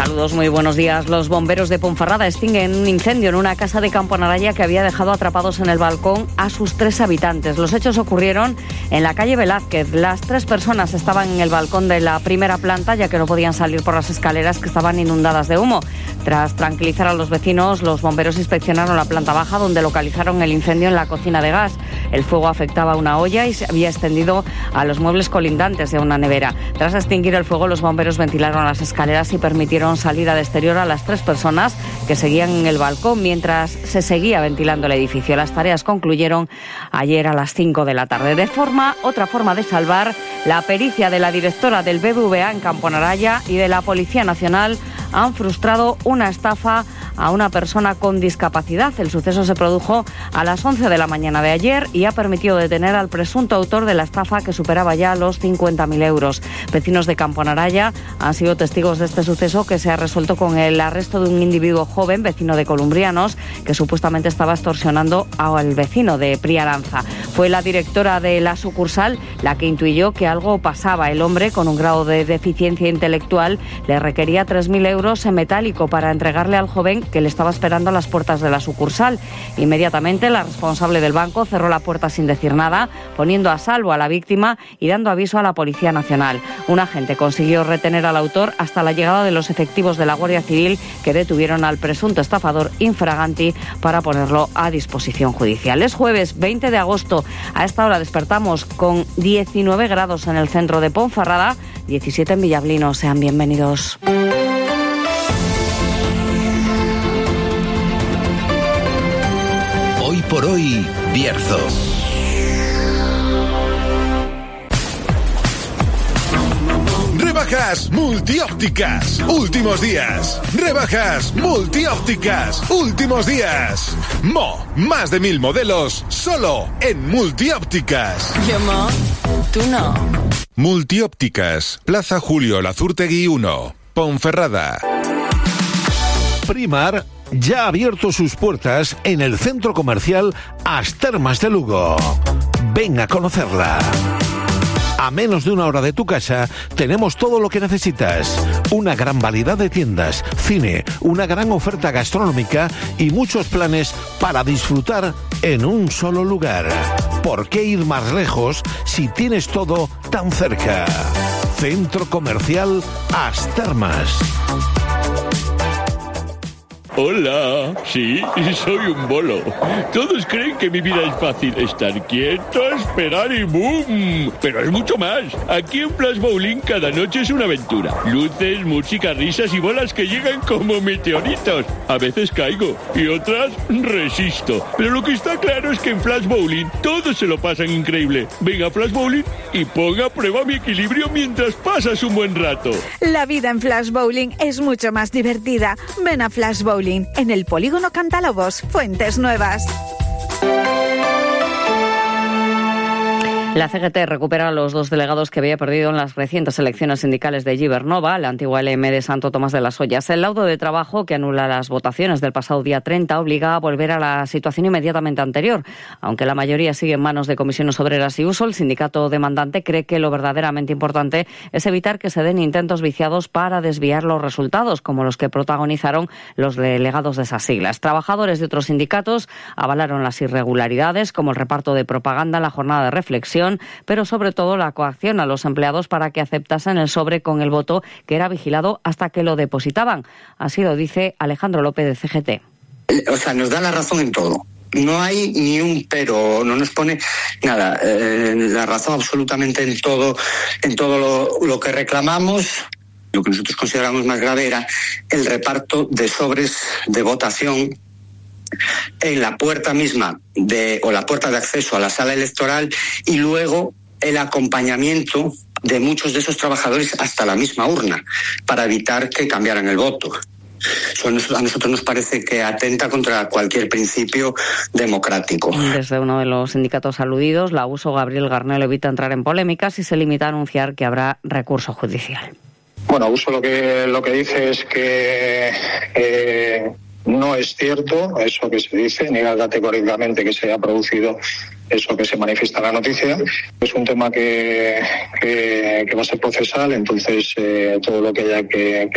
Saludos, muy buenos días. Los bomberos de Ponferrada extinguen un incendio en una casa de Campo Naraya que había dejado atrapados en el balcón a sus 3 habitantes. Los hechos ocurrieron en la calle Velázquez. Las 3 personas estaban en el balcón de la primera planta, ya que no podían salir por las escaleras que estaban inundadas de humo. Tras tranquilizar a los vecinos, los bomberos inspeccionaron la planta baja, donde localizaron el incendio en la cocina de gas. El fuego afectaba a una olla y se había extendido a los muebles colindantes de una nevera. Tras extinguir el fuego, los bomberos ventilaron las escaleras y permitieron salir al exterior a las 3 personas que seguían en el balcón mientras se seguía ventilando el edificio. Las tareas concluyeron ayer a las 5 de la tarde. Otra forma de salvar, la pericia de la directora del BBVA en Campo Naraya y de la Policía Nacional han frustrado una estafa a una persona con discapacidad. El suceso se produjo a las 11 de la mañana de ayer y ha permitido detener al presunto autor de la estafa, que superaba ya los 50.000 euros. Vecinos de Campo Naraya han sido testigos de este suceso, que se ha resuelto con el arresto de un individuo joven, vecino de Columbrianos, que supuestamente estaba extorsionando al vecino de Priaranza. Fue la directora de la sucursal la que intuyó que algo pasaba. El hombre, con un grado de deficiencia intelectual, le requería 3.000 euros en metálico para entregarle al joven, que le estaba esperando a las puertas de la sucursal. Inmediatamente, la responsable del banco cerró la puerta sin decir nada, poniendo a salvo a la víctima y dando aviso a la Policía Nacional. Un agente consiguió retener al autor hasta la llegada de los efectivos de la Guardia Civil, que detuvieron al presunto estafador infraganti para ponerlo a disposición judicial. Es jueves 20 de agosto. A esta hora despertamos con 19 grados en el centro de Ponferrada, 17 en Villablino. Sean bienvenidos. Hoy por hoy, Bierzo. Rebajas multiópticas, últimos días. Rebajas multiópticas, últimos días. Más de 1000 modelos, solo en multiópticas. Yo, tú no. Multiópticas, Plaza Julio Lazurtegui 1, Ponferrada. Primar ya ha abierto sus puertas en el centro comercial As Termas de Lugo. Ven a conocerla. A menos de 1 hora de tu casa tenemos todo lo que necesitas. Una gran variedad de tiendas, cine, una gran oferta gastronómica y muchos planes para disfrutar en un solo lugar. ¿Por qué ir más lejos si tienes todo tan cerca? Centro Comercial As Termas. Hola, sí, soy un bolo. Todos creen que mi vida es fácil. Estar quieto, esperar y ¡boom! Pero es mucho más. Aquí en Flash Bowling cada noche es una aventura. Luces, música, risas y bolas que llegan como meteoritos. A veces caigo y otras resisto. Pero lo que está claro es que en Flash Bowling todos se lo pasan increíble. Ven a Flash Bowling y ponga a prueba mi equilibrio mientras pasas un buen rato. La vida en Flash Bowling es mucho más divertida. Ven a Flash Bowling en el Polígono Cantalobos, Fuentes Nuevas. La CGT recupera a los 2 delegados que había perdido en las recientes elecciones sindicales de Gibernova, la antigua LM de Santo Tomás de las Ollas. El laudo de trabajo que anula las votaciones del pasado día 30 obliga a volver a la situación inmediatamente anterior. Aunque la mayoría sigue en manos de Comisiones Obreras y Uso, el sindicato demandante cree que lo verdaderamente importante es evitar que se den intentos viciados para desviar los resultados, como los que protagonizaron los delegados de esas siglas. Trabajadores de otros sindicatos avalaron las irregularidades, como el reparto de propaganda en la jornada de reflexión, pero sobre todo la coacción a los empleados para que aceptasen el sobre con el voto, que era vigilado hasta que lo depositaban. Así lo dice Alejandro López de CGT. O sea, nos da la razón en todo. No hay ni un pero, no nos pone nada. La razón absolutamente en todo lo que reclamamos. Lo que nosotros consideramos más grave era el reparto de sobres de votación en la puerta misma o la puerta de acceso a la sala electoral, y luego el acompañamiento de muchos de esos trabajadores hasta la misma urna para evitar que cambiaran el voto. Eso a nosotros nos parece que atenta contra cualquier principio democrático. Desde uno de los sindicatos aludidos, la USO, Gabriel Garnelo, evita entrar en polémicas y se limita a anunciar que habrá recurso judicial. Bueno, USO lo que dice es que no es cierto eso que se dice, niega categóricamente que se haya producido eso que se manifiesta en la noticia. Es un tema que va a ser procesal, entonces todo lo que haya que